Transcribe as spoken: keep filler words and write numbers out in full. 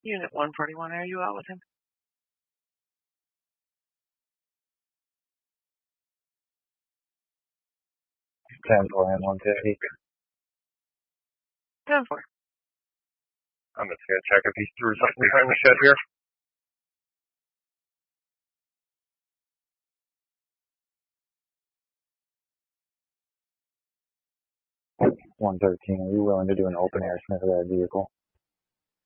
Unit one forty-one, are you out with him? ten four and one fifty. ten four. I'm just going to check if he's through something behind the shed here. one thirteen, are you willing to do an open air sniff of that vehicle?